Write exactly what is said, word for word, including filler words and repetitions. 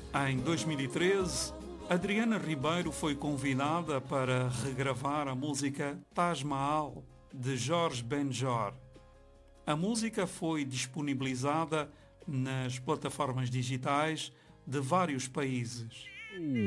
Em dois mil e treze, Adriana Ribeiro foi convidada para regravar a música Taj Mahal, de Jorge Benjor. A música foi disponibilizada nas plataformas digitais de vários países.